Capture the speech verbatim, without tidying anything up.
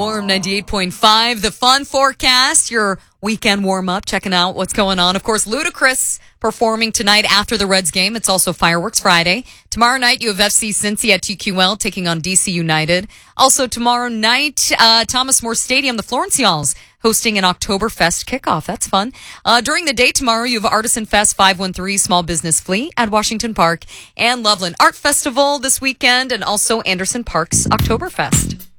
Warm ninety-eight point five. The fun forecast, your weekend warm up, checking out what's going on. Of course, Ludacris performing tonight after the Reds game. It's also Fireworks Friday. Tomorrow night, you have F C Cincy at T Q L taking on D C United. Also tomorrow night, uh, Thomas More Stadium, the Florence Y'alls hosting an Oktoberfest kickoff. That's fun. Uh, during the day tomorrow, you have Artisan Fest five one three Small Business Fleet at Washington Park and Loveland Art Festival this weekend, and also Anderson Park's Oktoberfest.